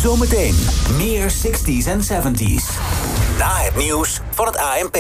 Zometeen meer 60s en 70s. Na het nieuws van het ANP.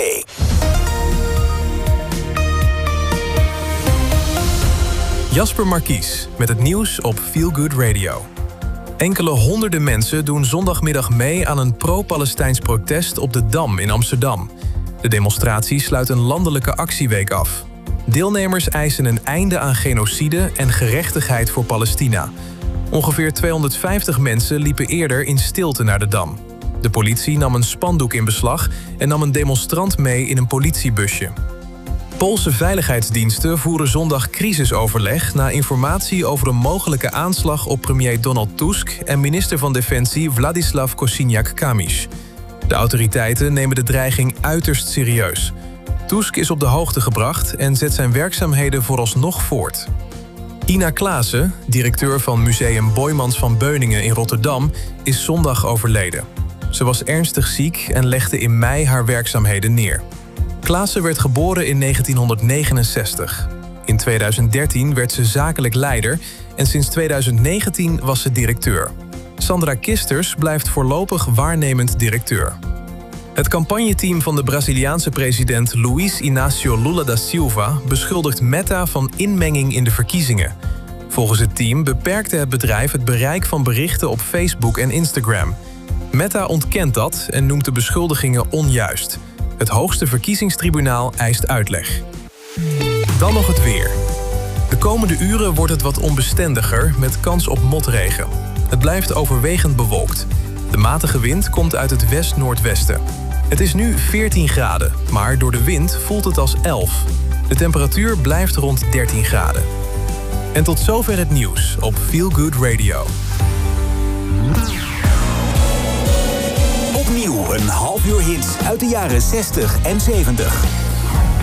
Jasper Markies met het nieuws op Feel Good Radio. Enkele honderden mensen doen zondagmiddag mee aan een pro-Palestijns protest op de Dam in Amsterdam. De demonstratie sluit een landelijke actieweek af. Deelnemers eisen een einde aan genocide en gerechtigheid voor Palestina. Ongeveer 250 mensen liepen eerder in stilte naar de Dam. De politie nam een spandoek in beslag en nam een demonstrant mee in een politiebusje. Poolse veiligheidsdiensten voeren zondag crisisoverleg na informatie over een mogelijke aanslag op premier Donald Tusk en minister van Defensie Władysław Kosiniak-Kamysz. De autoriteiten nemen de dreiging uiterst serieus. Tusk is op de hoogte gebracht en zet zijn werkzaamheden vooralsnog voort. Ina Klaassen, directeur van Museum Boijmans van Beuningen in Rotterdam, is zondag overleden. Ze was ernstig ziek en legde in mei haar werkzaamheden neer. Klaassen werd geboren in 1969. In 2013 werd ze zakelijk leider en sinds 2019 was ze directeur. Sandra Kisters blijft voorlopig waarnemend directeur. Het campagneteam van de Braziliaanse president Luiz Inácio Lula da Silva beschuldigt Meta van inmenging in de verkiezingen. Volgens het team beperkte het bedrijf het bereik van berichten op Facebook en Instagram. Meta ontkent dat en noemt de beschuldigingen onjuist. Het hoogste verkiezingstribunaal eist uitleg. Dan nog het weer. De komende uren wordt het wat onbestendiger met kans op motregen. Het blijft overwegend bewolkt. De matige wind komt uit het west-noordwesten. Het is nu 14 graden, maar door de wind voelt het als 11. De temperatuur blijft rond 13 graden. En tot zover het nieuws op Feel Good Radio. Opnieuw een half uur hits uit de jaren 60 en 70.